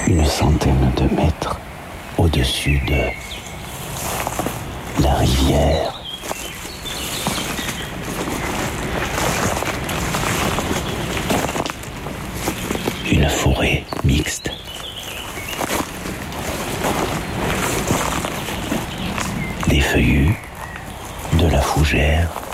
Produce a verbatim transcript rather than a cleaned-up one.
une centaine de mètres au-dessus de la rivière. Une forêt mixte. Des feuillus, de la fougère,